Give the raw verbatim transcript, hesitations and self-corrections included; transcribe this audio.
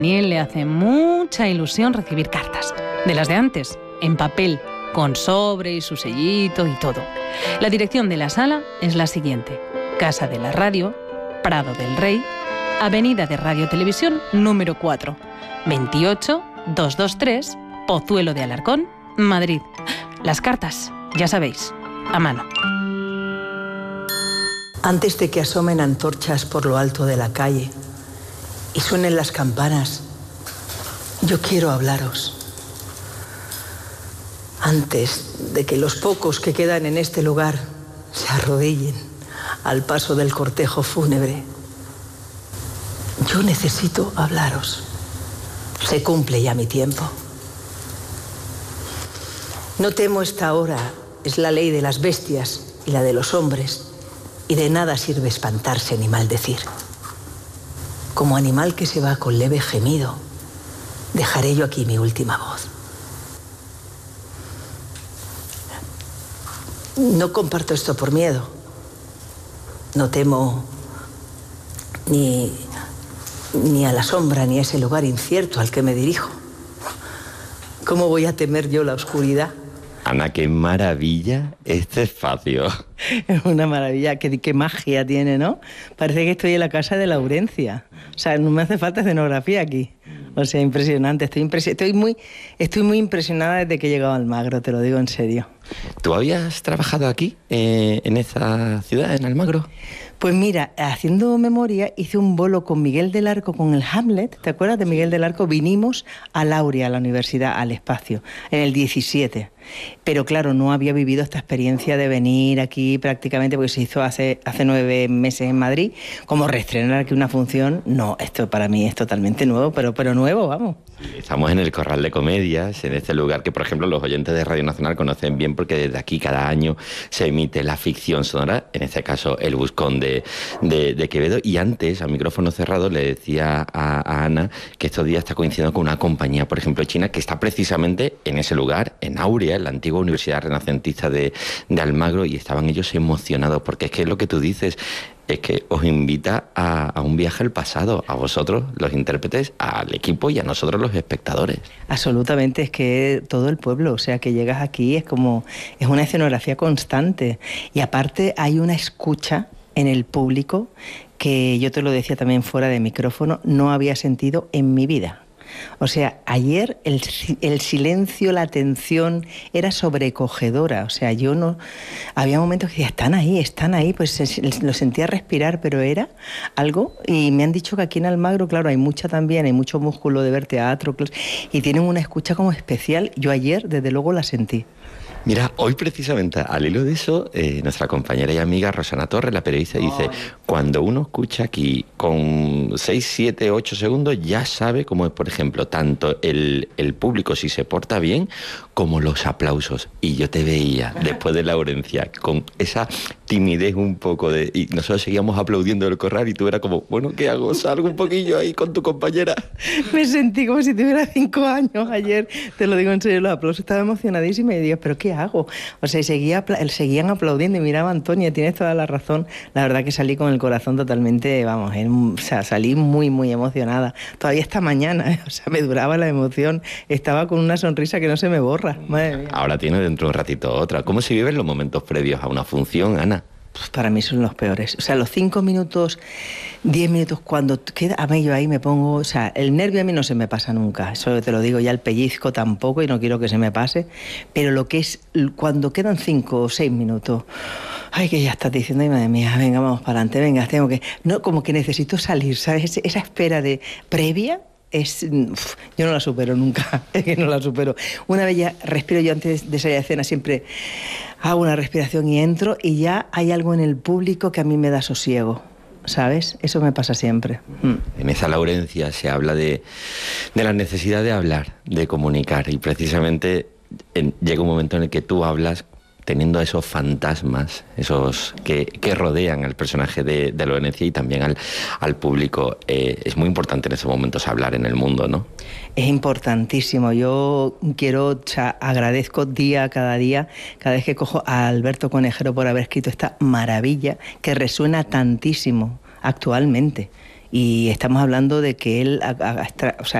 Daniel le hace mucha ilusión recibir cartas, de las de antes, en papel, con sobre y su sellito y todo. La dirección de la sala es la siguiente: Casa de la Radio, Prado del Rey, Avenida de Radio Televisión número cuatro, veintiocho mil doscientos veintitrés, Pozuelo de Alarcón, Madrid. Las cartas, ya sabéis, a mano. Antes de que asomen antorchas por lo alto de la calle y suenen las campanas, yo quiero hablaros. Antes de que los pocos que quedan en este lugar se arrodillen al paso del cortejo fúnebre, yo necesito hablaros. Se cumple ya mi tiempo. No temo esta hora, es la ley de las bestias y la de los hombres, y de nada sirve espantarse ni maldecir. Como animal que se va con leve gemido, dejaré yo aquí mi última voz. No comparto esto por miedo. No temo ni, ni a la sombra ni a ese lugar incierto al que me dirijo. ¿Cómo voy a temer yo la oscuridad? Ana, qué maravilla este espacio. Es una maravilla, qué, qué magia tiene, ¿no? Parece que estoy en la casa de Laurencia. O sea, no me hace falta escenografía aquí. O sea, impresionante. Estoy, impresi- estoy, muy, estoy muy impresionada desde que he llegado a Almagro, te lo digo en serio. ¿Tú habías trabajado aquí, eh, en esa ciudad, en Almagro? Pues mira, haciendo memoria, hice un bolo con Miguel del Arco, con el Hamlet. ¿Te acuerdas de Miguel del Arco? Vinimos a Lauria, a la universidad, al espacio, en el diecisiete. Pero claro, no había vivido esta experiencia de venir aquí prácticamente, porque se hizo hace, hace nueve meses en Madrid, como reestrenar aquí una función. No, esto para mí es totalmente nuevo, pero, pero nuevo, vamos. Estamos en el Corral de Comedias, en este lugar que, por ejemplo, los oyentes de Radio Nacional conocen bien, porque desde aquí cada año se emite la ficción sonora, en este caso El Buscón de, de, de Quevedo. Y antes, a micrófono cerrado, le decía a, a Ana que estos días está coincidiendo con una compañía, por ejemplo, china, que está precisamente en ese lugar, en Aurea, en la antigua Universidad Renacentista de, de Almagro, y estaban ellos emocionados, porque es que es lo que tú dices, es que os invita a, a un viaje al pasado, a vosotros, los intérpretes, al equipo, y a nosotros, los espectadores. Absolutamente, es que todo el pueblo, o sea, que llegas aquí, es como, es una escenografía constante, y aparte hay una escucha en el público que yo te lo decía también fuera de micrófono, no había sentido en mi vida. O sea, ayer el, el silencio, la atención era sobrecogedora. O sea, yo no... Había momentos que decía, están ahí, están ahí, pues lo sentía respirar, pero era algo... Y me han dicho que aquí en Almagro, claro, hay mucha también, hay mucho músculo de ver teatro, y tienen una escucha como especial. Yo ayer, desde luego, la sentí. Mira, hoy precisamente al hilo de eso, eh, nuestra compañera y amiga Rosana Torres, la periodista, dice, cuando uno escucha aquí con seis, siete, ocho segundos, ya sabe cómo es, por ejemplo, tanto el, el público, si se porta bien, como los aplausos. Y yo te veía, después de Laurencia, con esa timidez un poco de... Y nosotros seguíamos aplaudiendo el corral, y tú eras como, bueno, ¿qué hago? Salgo un poquillo ahí con tu compañera. Me sentí como si tuviera cinco años ayer, te lo digo en serio, los aplausos, estaba emocionadísima, y digo, ¿pero qué hago? O sea, y seguía, seguían aplaudiendo, y miraba a Antonia, tienes toda la razón. La verdad que salí con el corazón totalmente, vamos, en, o sea, salí muy, muy emocionada. Todavía esta mañana, ¿eh? O sea, me duraba la emoción, estaba con una sonrisa que no se me borra. Madre mía. Ahora tiene dentro de un ratito otra. ¿Cómo se viven los momentos previos a una función, Ana? Pues para mí son los peores. O sea, los cinco minutos, diez minutos, cuando queda, a mí yo ahí me pongo... O sea, el nervio a mí no se me pasa nunca. Eso te lo digo, ya el pellizco tampoco, y no quiero que se me pase. Pero lo que es cuando quedan cinco o seis minutos... Ay, que ya estás diciendo, ay, madre mía, venga, vamos para adelante, venga, tengo que... No, como que necesito salir, ¿sabes? Esa espera de previa... Es, uf, yo no la supero nunca, es que no la supero. Una vez ya respiro, yo antes de salir a cena siempre hago una respiración y entro, y ya hay algo en el público que a mí me da sosiego, ¿sabes? Eso me pasa siempre. Mm. En esa Laurencia se habla de, de la necesidad de hablar, de comunicar, y precisamente en, llega un momento en el que tú hablas teniendo a esos fantasmas, esos que, que rodean al personaje de, de Laurencia, y también al, al público. Eh, es muy importante en esos momentos hablar en el mundo, ¿no? Es importantísimo. Yo quiero, o sea, agradezco día cada día, cada vez que cojo a Alberto Conejero por haber escrito esta maravilla que resuena tantísimo actualmente. y estamos hablando de que él, ha, ha, o sea,